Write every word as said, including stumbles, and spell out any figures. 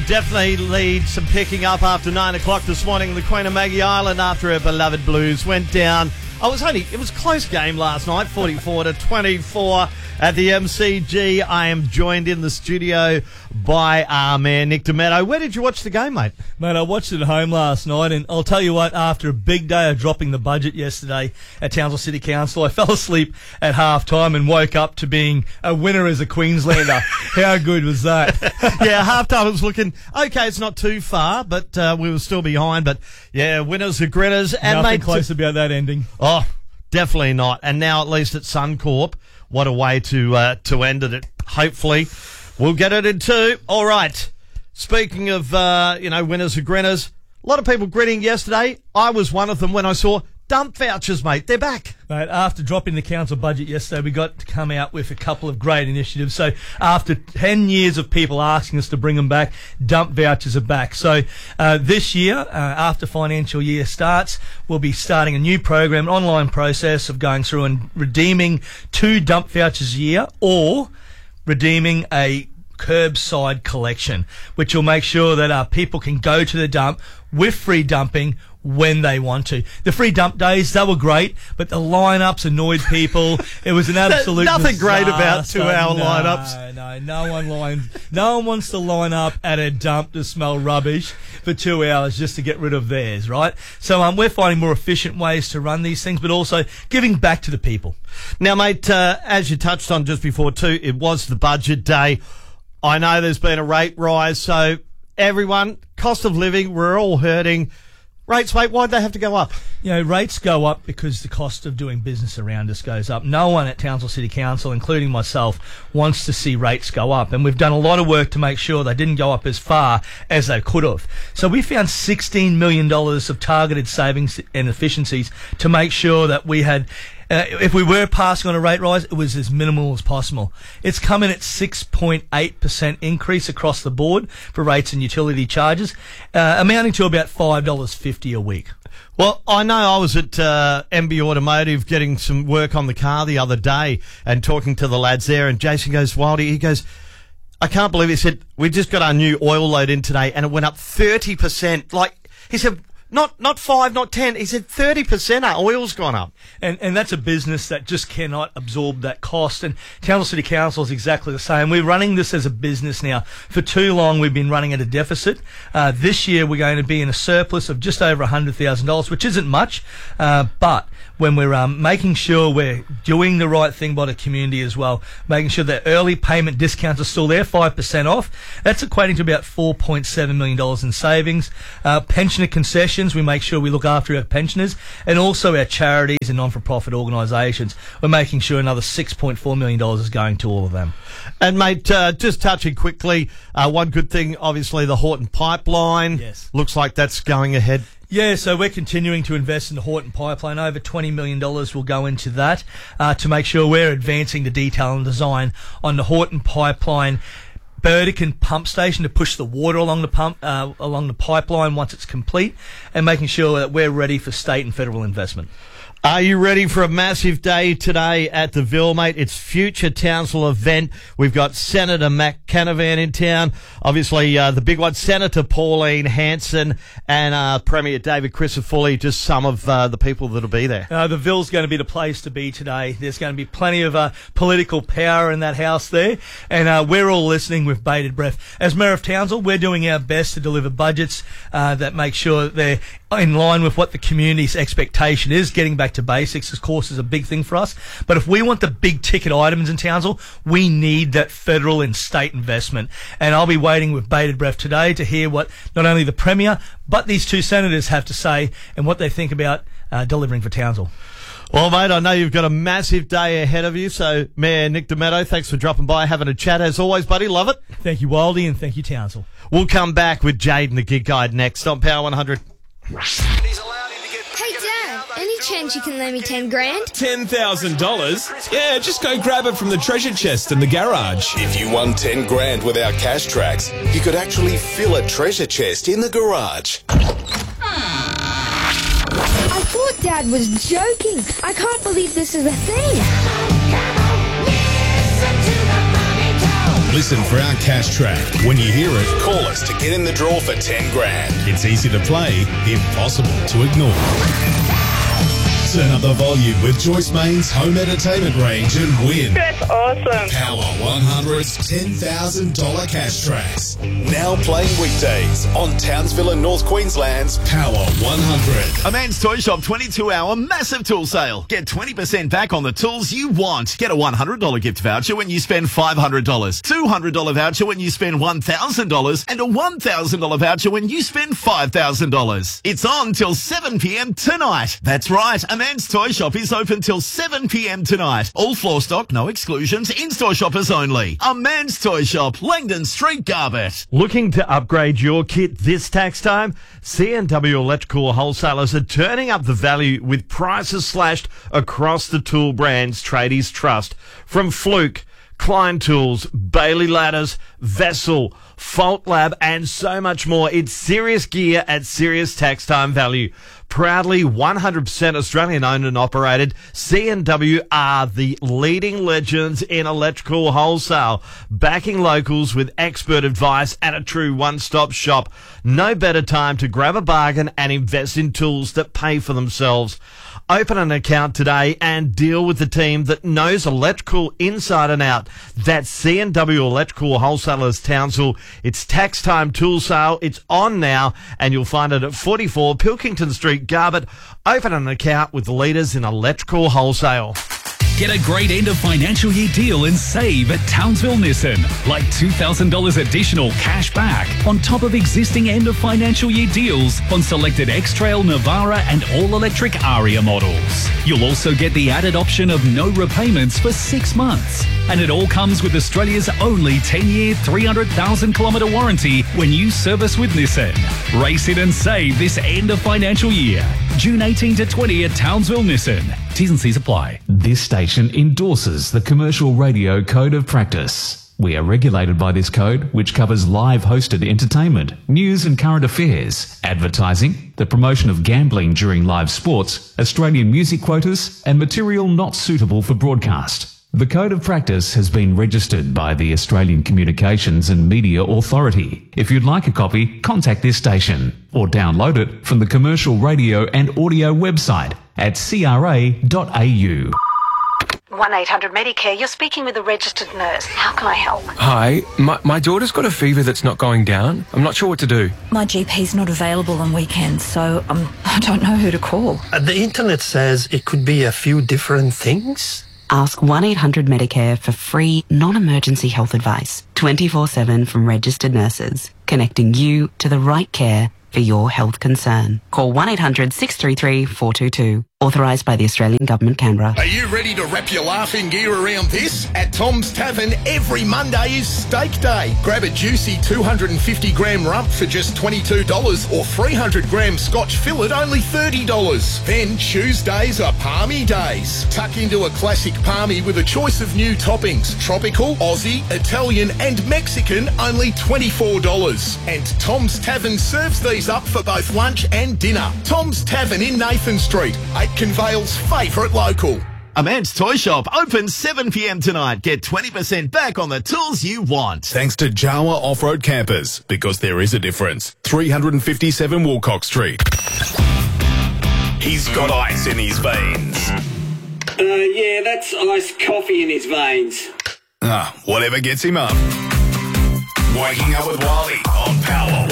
definitely need some picking up after nine o'clock this morning. The Queen of Maggie Island, after her beloved Blues went down. I was only, it was a close game last night, forty-four to twenty-four at the M C G. I am joined in the studio by our man, Nick Demetto. Where did you watch the game, mate? Mate, I watched it at home last night, and I'll tell you what, after a big day of dropping the budget yesterday at Townsville City Council, I fell asleep at half-time and woke up to being a winner as a Queenslander. How good was that? Yeah, half-time was looking, okay, it's not too far, but uh, we were still behind. But, yeah, winners are grinners. And Nothing mate, close about that ending. Oh, definitely not. And now at least at Suncorp, what a way to uh, to end it. Hopefully, we'll get it in two. All right. Speaking of, uh, you know, winners and grinners, a lot of people grinning yesterday. I was one of them when I saw dump vouchers, mate. They're back. Mate, after dropping the council budget yesterday, we got to come out with a couple of great initiatives. So after ten years of people asking us to bring them back, dump vouchers are back. So uh, this year, uh, after financial year starts, we'll be starting a new program, an online process of going through and redeeming two dump vouchers a year, or redeeming a curbside collection, which will make sure that uh, people can go to the dump with free dumping when they want to. The free dump days, they were great, but the lineups annoyed people. It was an absolute nothing disaster. Great about two-hour no, lineups. No, no one lines. No one wants to line up at a dump to smell rubbish for two hours just to get rid of theirs, right? So um, we're finding more efficient ways to run these things, but also giving back to the people. Now, mate, uh, as you touched on just before too, it was the budget day. I know there's been a rate rise, so everyone, cost of living, we're all hurting. Rates, mate, why'd they have to go up? You know, rates go up because the cost of doing business around us goes up. No one at Townsville City Council, including myself, wants to see rates go up. And we've done a lot of work to make sure they didn't go up as far as they could have. So we found sixteen million dollars of targeted savings and efficiencies to make sure that we had... Uh, if we were passing on a rate rise, it was as minimal as possible. It's come in at six point eight percent increase across the board for rates and utility charges, uh, amounting to about five dollars fifty a week. Well, I know I was at uh, M B Automotive getting some work on the car the other day and talking to the lads there, and Jason goes, Wildy, he goes, I can't believe it. He said, we just got our new oil load in today and it went up thirty percent. Like, he said... Not not five, not ten. He said thirty percent our oil's gone up. And and that's a business that just cannot absorb that cost. And Townsville City Council is exactly the same. We're running this as a business now. For too long, we've been running at a deficit. Uh, this year, we're going to be in a surplus of just over one hundred thousand dollars, which isn't much. Uh, but when we're um, making sure we're doing the right thing by the community as well, making sure that early payment discounts are still there, five percent off, that's equating to about four point seven million dollars in savings. Uh, pensioner concessions, we make sure we look after our pensioners, and also our charities and non-for-profit organisations. We're making sure another six point four million dollars is going to all of them. And, mate, uh, just touching quickly, uh, one good thing, obviously, the Horton Pipeline. Yes. Looks like that's going ahead. Yeah, so we're continuing to invest in the Horton Pipeline. Over twenty million dollars will go into that uh, to make sure we're advancing the detail and design on the Horton Pipeline Burdekin pump station to push the water along the pump, uh, along the pipeline once it's complete, and making sure that we're ready for state and federal investment. Are you ready for a massive day today at the Ville, mate? It's Future Townsville event. We've got Senator Matt Canavan in town. Obviously, uh, the big one, Senator Pauline Hanson and uh, Premier David Crisafulli, just some of uh, the people that'll be there. Uh, the Ville's going to be the place to be today. There's going to be plenty of uh, political power in that house there, and uh, we're all listening with bated breath. As Mayor of Townsville, we're doing our best to deliver budgets uh, that make sure that they're in line with what the community's expectation is. Getting back to basics, of course, is a big thing for us. But if we want the big ticket items in Townsville, we need that federal and state investment. And I'll be waiting with bated breath today to hear what not only the Premier, but these two senators have to say and what they think about uh, delivering for Townsville. Well, mate, I know you've got a massive day ahead of you. So, Mayor Nick Demetto, thanks for dropping by, having a chat as always, buddy. Love it. Thank you, Wildy, and thank you, Townsville. We'll come back with Jade and the Gig Guide next on Power one hundred. Hey Dad, any chance you can lend me ten grand? ten thousand dollars? Yeah, just go grab it from the treasure chest in the garage. If you won ten grand with our cash tracks, you could actually fill a treasure chest in the garage. I thought Dad was joking. I can't believe this is a thing. Listen for our cash track. When you hear it, call us to get in the draw for ten grand. It's easy to play, impossible to ignore. Turn up the volume with Joyce Main's home entertainment range and win. That's awesome. Power one hundred's ten thousand dollars cash tracks. Now playing weekdays on Townsville and North Queensland's Power one hundred. A Man's Toy Shop twenty-two hour massive tool sale. Get twenty percent back on the tools you want. Get a one hundred dollars gift voucher when you spend five hundred dollars. two hundred dollars voucher when you spend one thousand dollars. And a one thousand dollars voucher when you spend five thousand dollars. It's on till seven p.m. tonight. That's right. A Man's Toy Shop is open till seven p.m. tonight. All floor stock, no exclusions, in-store shoppers only. A Man's Toy Shop, Langdon Street, Garbett. Looking to upgrade your kit this tax time? C and W Electrical Wholesalers are turning up the value with prices slashed across the tool brands Tradies trust. From Fluke, Klein Tools, Bailey Ladders, Vessel, Fault Lab, and so much more. It's serious gear at serious tax time value. Proudly one hundred percent Australian owned and operated, C and W are the leading legends in electrical wholesale, backing locals with expert advice and a true one-stop shop. No better time to grab a bargain and invest in tools that pay for themselves. Open an account today and deal with the team that knows electrical inside and out. That's C and W Electrical Wholesalers Townsville. It's tax time tool sale. It's on now, and you'll find it at forty-four Pilkington Street, Garbett. Open an account with the leaders in electrical wholesale. Get a great end of financial year deal and save at Townsville Nissan. Like two thousand dollars additional cash back on top of existing end of financial year deals on selected X-Trail, Navara and all-electric Aria models. You'll also get the added option of no repayments for six months. And it all comes with Australia's only ten-year, three hundred thousand kilometre warranty when you service with Nissan. Race in and save this end of financial year. June eighteenth to twentieth at Townsville Nissan. T's and C's apply. This station endorses the Commercial Radio Code of Practice. We are regulated by this code, which covers live hosted entertainment, news and current affairs, advertising, the promotion of gambling during live sports, Australian music quotas, and material not suitable for broadcast. The Code of Practice has been registered by the Australian Communications and Media Authority. If you'd like a copy, contact this station or download it from the Commercial Radio and Audio website at c r a dot a u. one eight hundred Medicare, you're speaking with a registered nurse. How can I help? Hi, my, my daughter's got a fever that's not going down. I'm not sure what to do. My G P's not available on weekends, so um, I don't know who to call. Uh, the internet says it could be a few different things. Ask one eight hundred Medicare for free, non-emergency health advice, twenty-four seven from registered nurses, connecting you to the right care for your health concern. Call one eight hundred six three three four two two. Authorised by the Australian Government, Canberra. Are you ready to wrap your laughing gear around this? At Tom's Tavern, every Monday is Steak Day. Grab a juicy two hundred fifty gram rump for just twenty-two dollars or three hundred gram Scotch fillet only thirty dollars. Then Tuesdays are Palmy Days. Tuck into a classic palmy with a choice of new toppings. Tropical, Aussie, Italian and Mexican only twenty-four dollars. And Tom's Tavern serves these up for both lunch and dinner. Tom's Tavern in Nathan Street. Convale's favourite local. A Man's Toy Shop open seven p.m. tonight. Get twenty percent back on the tools you want. Thanks to Jawa Off-Road Campers, because there is a difference. three fifty-seven Wilcox Street. He's got ice in his veins. Uh, yeah, that's iced coffee in his veins. Ah, whatever gets him up. Waking up with Wally on Power